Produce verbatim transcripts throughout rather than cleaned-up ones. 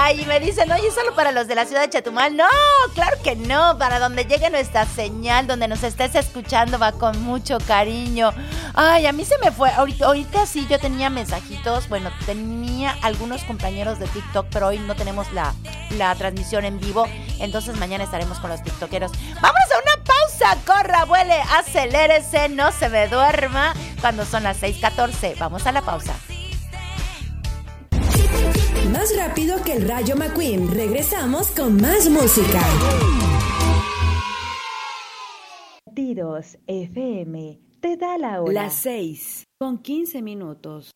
Ay, y me dicen, oye, ¿solo para los de la ciudad de Chetumal? No, claro que no, para donde llegue nuestra señal, donde nos estés escuchando, va con mucho cariño. Ay, a mí se me fue, ahorita, ahorita sí yo tenía mensajitos, bueno, tenía algunos compañeros de TikTok, pero hoy no tenemos la, la transmisión en vivo, entonces mañana estaremos con los tiktokeros. Vámonos a una pausa, corra, vuele, acelérese, no se me duerma, cuando son las seis catorce, vamos a la pausa. Más rápido que el Rayo McQueen, regresamos con más música. Latidos F M te da la hora. Las seis con quince minutos.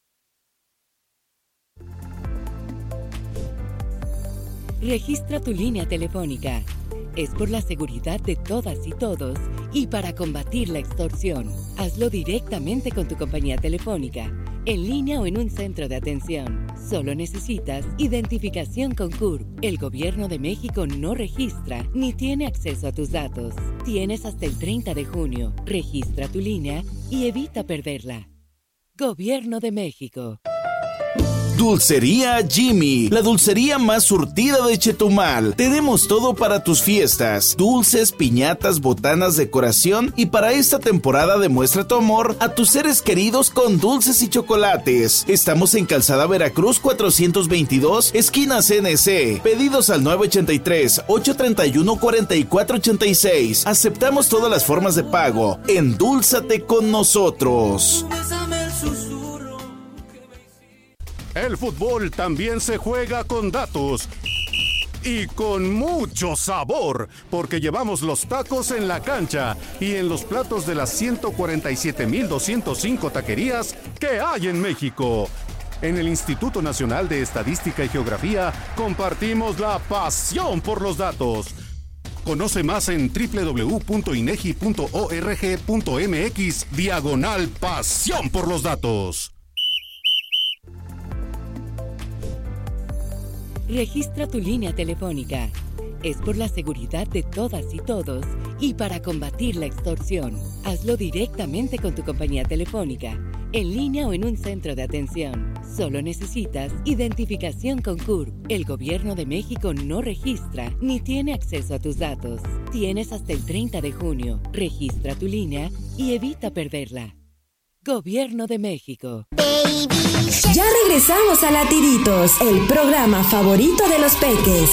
Registra tu línea telefónica. Es por la seguridad de todas y todos y para combatir la extorsión. Hazlo directamente con tu compañía telefónica, en línea o en un centro de atención. Solo necesitas identificación con C U R P. El Gobierno de México no registra ni tiene acceso a tus datos. Tienes hasta el treinta de junio. Registra tu línea y evita perderla. Gobierno de México. Dulcería Jimmy, la dulcería más surtida de Chetumal. Tenemos todo para tus fiestas: dulces, piñatas, botanas, decoración, y para esta temporada demuestra tu amor a tus seres queridos con dulces y chocolates. Estamos en Calzada Veracruz cuatrocientos veintidós, esquina C N C. Pedidos al nueve ochenta y tres, ocho treinta y uno, cuarenta y cuatro ochenta y seis. Aceptamos todas las formas de pago. Endúlzate con nosotros. El fútbol también se juega con datos y con mucho sabor, porque llevamos los tacos en la cancha y en los platos de las ciento cuarenta y siete mil doscientos cinco taquerías que hay en México. En el Instituto Nacional de Estadística y Geografía compartimos la pasión por los datos. Conoce más en doble u doble u doble u punto inegi punto org punto mx diagonal pasión por los datos. Registra tu línea telefónica. Es por la seguridad de todas y todos y para combatir la extorsión. Hazlo directamente con tu compañía telefónica, en línea o en un centro de atención. Solo necesitas identificación con C U R P. El Gobierno de México no registra ni tiene acceso a tus datos. Tienes hasta el treinta de junio. Registra tu línea y evita perderla. Gobierno de México. Ya regresamos a Latiditos, el programa favorito de los peques.